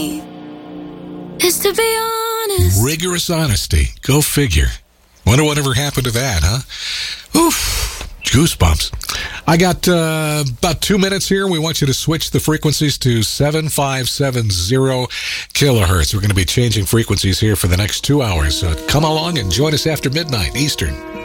is to be honest. Rigorous honesty. Go figure. Wonder whatever happened to that, huh? Oof. Goosebumps. I got about 2 minutes here. We want you to switch the frequencies to 7570 kilohertz. We're going to be changing frequencies here for the next 2 hours. So come along and join us after midnight Eastern.